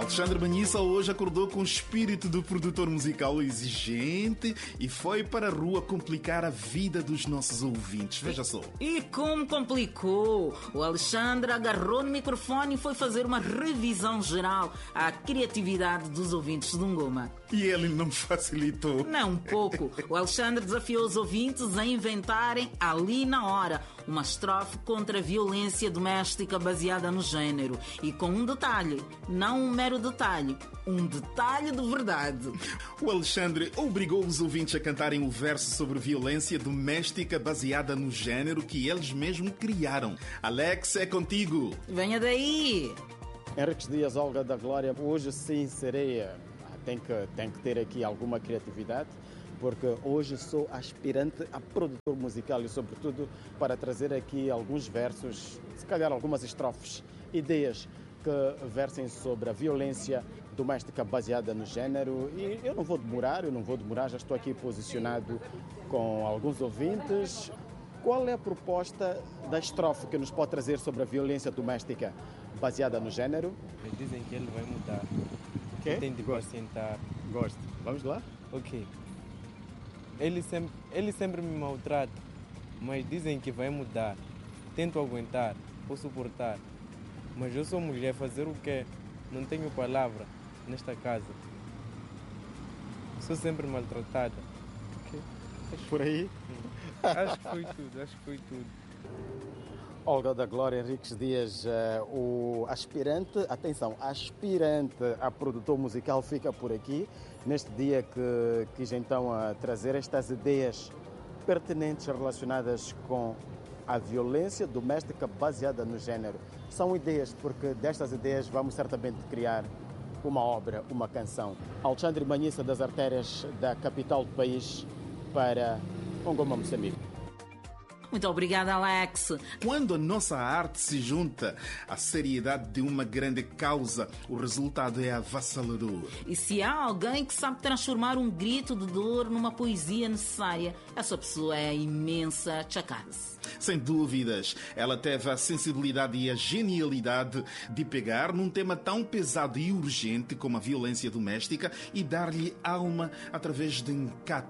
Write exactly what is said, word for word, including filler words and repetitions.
Alexandre Manhissa hoje acordou com o espírito do produtor musical exigente e foi para a rua complicar a vida dos nossos ouvintes. Veja só. E como complicou? O Alexandre agarrou no microfone e foi fazer uma revisão geral à criatividade dos ouvintes de Ngoma. E ele não facilitou. Não um pouco. O Alexandre desafiou os ouvintes a inventarem ali na hora uma estrofe contra a violência doméstica baseada no género. E com um detalhe, não um mero detalhe, um detalhe de verdade. O Alexandre obrigou os ouvintes a cantarem o verso sobre violência doméstica baseada no género que eles mesmos criaram. Alex, é contigo. Venha daí. Henriques Dias, Olga da Glória, hoje sim serei... Tem que, tem que ter aqui alguma criatividade, porque hoje sou aspirante a produtor musical e, sobretudo, para trazer aqui alguns versos, se calhar algumas estrofes, ideias que versem sobre a violência doméstica baseada no género. E eu não vou demorar, eu não vou demorar, já estou aqui posicionado com alguns ouvintes. Qual é a proposta da estrofe que nos pode trazer sobre a violência doméstica baseada no género? Me dizem que ele vai mudar. Okay. Tem de pacientar. Gosto. Vamos lá? Ok. Ele sempre, ele sempre me maltrata, mas dizem que vai mudar. Tento aguentar, vou suportar. Mas eu sou mulher, fazer o quê? Não tenho palavra nesta casa. Sou sempre maltratada. Okay. Por aí? Acho que foi tudo, acho que foi tudo. Olga da Glória, Henriques Dias, uh, o aspirante, atenção, aspirante a produtor musical fica por aqui, neste dia que quis então a trazer estas ideias pertinentes relacionadas com a violência doméstica baseada no género. São ideias, porque destas ideias vamos certamente criar uma obra, uma canção. Alexandre Manhissa, das artérias da capital do país, para Ngoma, Moçambique. Muito obrigada, Alex. Quando a nossa arte se junta à seriedade de uma grande causa, o resultado é avassalador. E se há alguém que sabe transformar um grito de dor numa poesia necessária, essa pessoa é a imensa Chakazi. Sem dúvidas, ela teve a sensibilidade e a genialidade de pegar num tema tão pesado e urgente como a violência doméstica e dar-lhe alma através de encato